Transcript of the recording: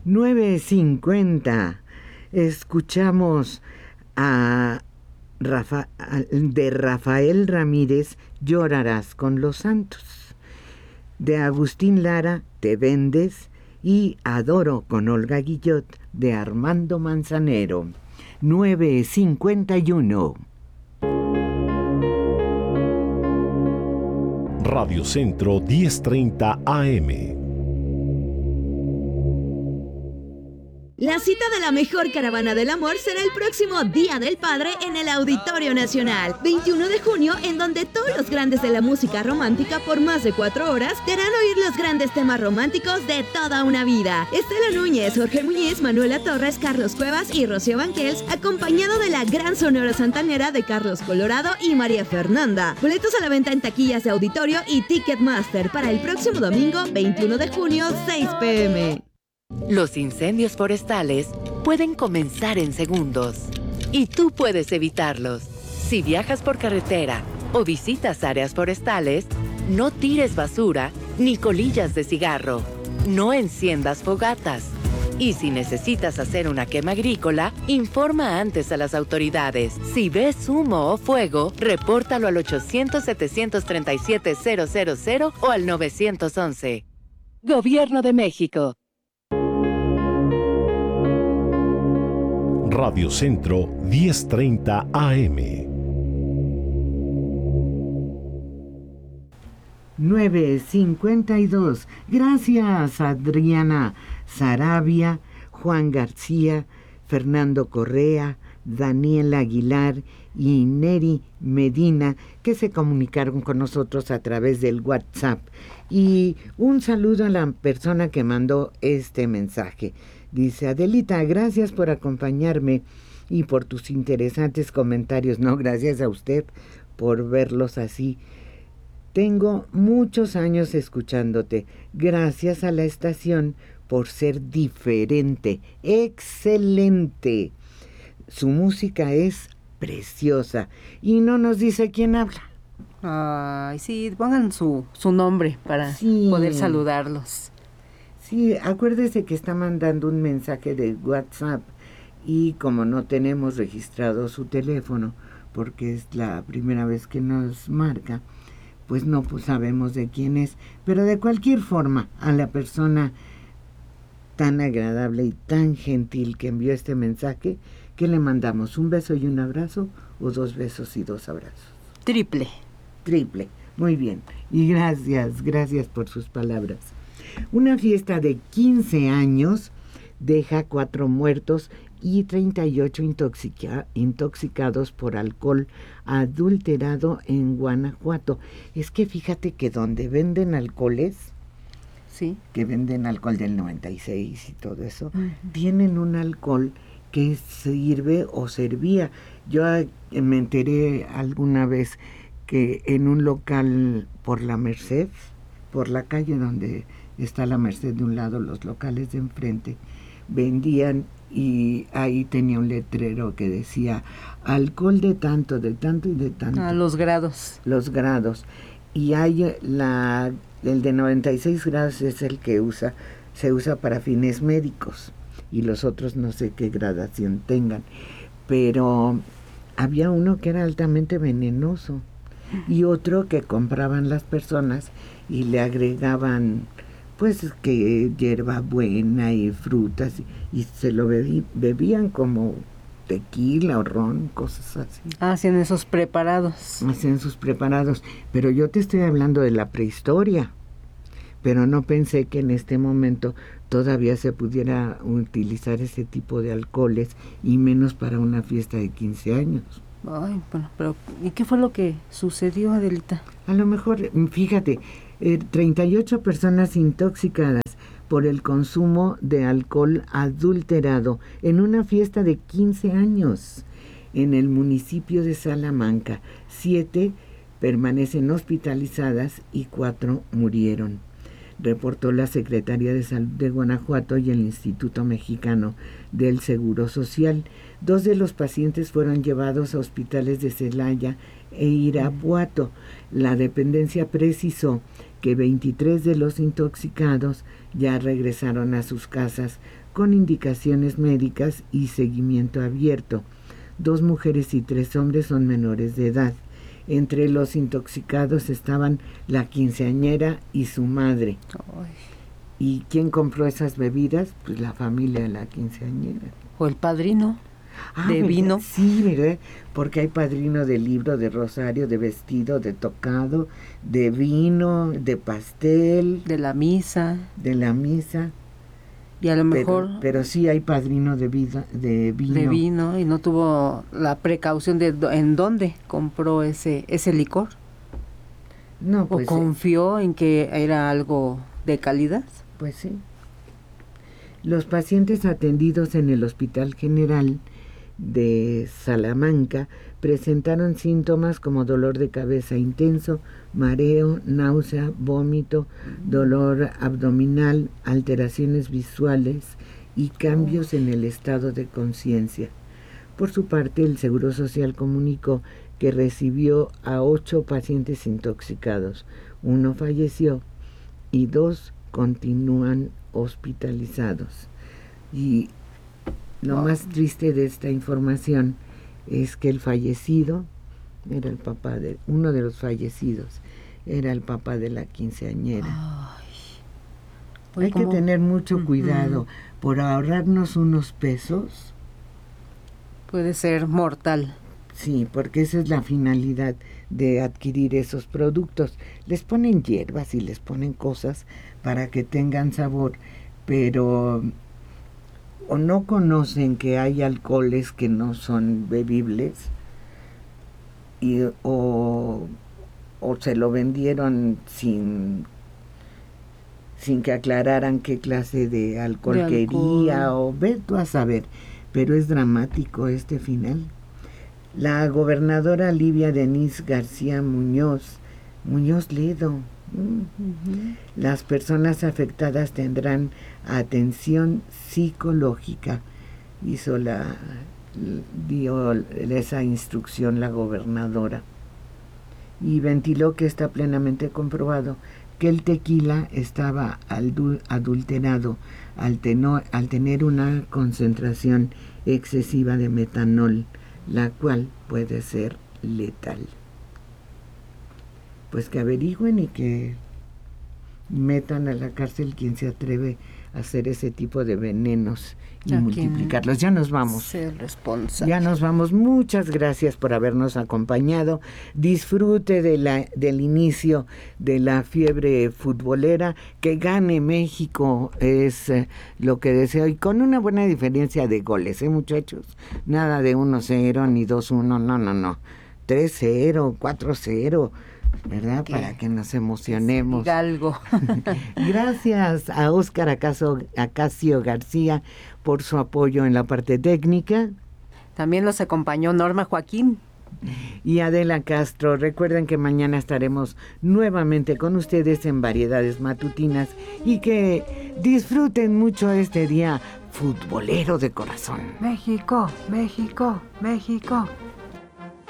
9:50. Escuchamos a de Rafael Ramírez, Llorarás con los santos. De Agustín Lara, Te vendes. Y Adoro con Olga Guillot, de Armando Manzanero. 9:51. Radio Centro 1030 AM. La cita de la mejor caravana del amor será el próximo Día del Padre en el Auditorio Nacional, 21 de junio, en donde todos los grandes de la música romántica por más de 4 horas te harán oír los grandes temas románticos de toda una vida. Estela Núñez, Jorge Muñiz, Manuela Torres, Carlos Cuevas y Rocío Banquels, acompañado de la gran sonora santanera de Carlos Colorado y María Fernanda. Boletos a la venta en taquillas de auditorio y Ticketmaster para el próximo domingo, 21 de junio, 6 p.m. Los incendios forestales pueden comenzar en segundos y tú puedes evitarlos. Si viajas por carretera o visitas áreas forestales, no tires basura ni colillas de cigarro. No enciendas fogatas. Y si necesitas hacer una quema agrícola, informa antes a las autoridades. Si ves humo o fuego, repórtalo al 800-737-000 o al 911. Gobierno de México. Radio Centro 1030 AM. 9:52. Gracias, Adriana Sarabia, Juan García, Fernando Correa, Daniel Aguilar y Neri Medina, que se comunicaron con nosotros a través del WhatsApp. Y un saludo a la persona que mandó este mensaje. Dice: Adelita, gracias por acompañarme y por tus interesantes comentarios. No, gracias a usted por verlos así. Tengo muchos años escuchándote. Gracias a la estación por ser diferente. ¡Excelente! Su música es preciosa y no nos dice quién habla. Ay, sí, pongan su nombre para poder saludarlos. Sí, acuérdese que está mandando un mensaje de WhatsApp y como no tenemos registrado su teléfono, porque es la primera vez que nos marca, pues no sabemos de quién es. Pero de cualquier forma, a la persona tan agradable y tan gentil que envió este mensaje, que le mandamos un beso y un abrazo, o 2 besos y 2 abrazos. Triple. Muy bien. Y gracias por sus palabras. Una fiesta de 15 años deja 4 muertos y 38 intoxicados por alcohol adulterado en Guanajuato. Es que fíjate que donde venden alcoholes, sí, que venden alcohol del 96 y todo eso, tienen un alcohol que sirve o servía. Yo me enteré alguna vez que en un local por la Merced, por la calle donde está la Merced de un lado, los locales de enfrente, vendían, y ahí tenía un letrero que decía alcohol de tanto y de tanto. Los grados. Y hay el de 96 grados es el que se usa para fines médicos, y los otros no sé qué gradación tengan, pero había uno que era altamente venenoso y otro que compraban las personas y le agregaban pues que hierbabuena y frutas y se lo bebían como tequila o ron, cosas así. Hacen sus preparados, pero yo te estoy hablando de la prehistoria, pero no pensé que en este momento todavía se pudiera utilizar ese tipo de alcoholes, y menos para una fiesta de 15 años. Ay, bueno, pero ¿y qué fue lo que sucedió, Adelita? A lo mejor, fíjate, 38 personas intoxicadas por el consumo de alcohol adulterado en una fiesta de 15 años en el municipio de Salamanca. 7 permanecen hospitalizadas y 4 murieron, reportó la Secretaría de Salud de Guanajuato y el Instituto Mexicano del Seguro Social. 2 de los pacientes fueron llevados a hospitales de Celaya e Irapuato. La dependencia precisó que 23 de los intoxicados ya regresaron a sus casas con indicaciones médicas y seguimiento abierto. 2 mujeres y 3 hombres son menores de edad. Entre los intoxicados estaban la quinceañera y su madre. Ay. ¿Y quién compró esas bebidas? Pues la familia de la quinceañera. O el padrino de ¿verdad? vino. Sí, ¿verdad? Porque hay padrino de libro, de rosario, de vestido, de tocado, de vino, de pastel, De la misa. de la misa. Y a lo mejor Pero sí hay padrino de vino. de vino, y no tuvo la precaución de en dónde compró ese licor. No, pues, ¿O confió en que era algo de calidad? pues sí. Los pacientes atendidos en el Hospital General de Salamanca presentaron síntomas como dolor de cabeza intenso, mareo, náusea, vómito, dolor abdominal, alteraciones visuales y cambios en el estado de conciencia. Por su parte, el Seguro Social comunicó que recibió a 8 pacientes intoxicados. 1 falleció y 2 continúan hospitalizados. Y lo más triste de esta información es que el fallecido era el papá de uno de los fallecidos, era el papá de la quinceañera. Oye, Hay que tener mucho cuidado por ahorrarnos unos pesos. Puede ser mortal. Sí, porque esa es la finalidad de adquirir esos productos. Les ponen hierbas y les ponen cosas para que tengan sabor, pero o no conocen que hay alcoholes que no son bebibles o se lo vendieron sin que aclararan qué clase de alcohol quería, o ve tú a saber. Pero es dramático este final. La gobernadora Livia Denise García Muñoz Ledo. Las personas afectadas tendrán atención psicológica. Dio esa instrucción la gobernadora. Y ventiló que está plenamente comprobado que el tequila estaba adulterado al tener una concentración excesiva de metanol, la cual puede ser letal. Pues que averigüen y que metan a la cárcel quien se atreve a hacer ese tipo de venenos y multiplicarlos. Ya nos vamos. Ser responsable. Ya nos vamos. Muchas gracias por habernos acompañado. Disfrute del inicio de la fiebre futbolera. Que gane México es lo que deseo. Y con una buena diferencia de goles, muchachos. Nada de 1-0 ni 2-1. No. 3-0, 4-0. ¿Verdad? Para que nos emocionemos. Diga algo. Gracias a Óscar Acacio García por su apoyo en la parte técnica. También los acompañó Norma Joaquín. Y Adela Castro. Recuerden que mañana estaremos nuevamente con ustedes en Variedades Matutinas y que disfruten mucho este día futbolero de corazón. México, México, México.